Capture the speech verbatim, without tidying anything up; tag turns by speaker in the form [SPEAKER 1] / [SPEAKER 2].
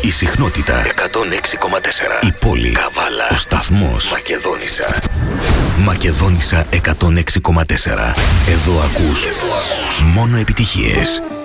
[SPEAKER 1] Η συχνότητα εκατόν έξι κόμμα τέσσερα. Η πόλη Καβάλα. Ο σταθμός Μακεδόνισσα. Μακεδόνισσα εκατόν έξι κόμμα τέσσερα. Εδώ ακούς μόνο επιτυχίες.